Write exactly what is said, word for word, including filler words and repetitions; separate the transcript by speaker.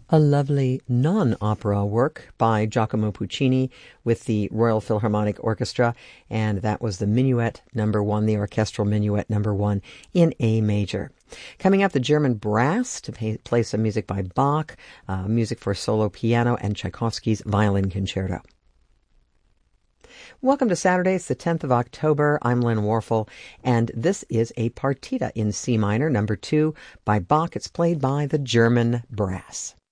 Speaker 1: A lovely non-opera work by Giacomo Puccini with the Royal Philharmonic Orchestra, and that was the Minuet Number One, the Orchestral Minuet Number One in A major. Coming up, the German Brass to pay, play some music by Bach, uh, music for solo piano, and Tchaikovsky's Violin Concerto. Welcome to Saturday. It's the tenth of October. I'm Lynn Warfel, and this is a partita in C minor, number two, by Bach. It's played by the German Brass.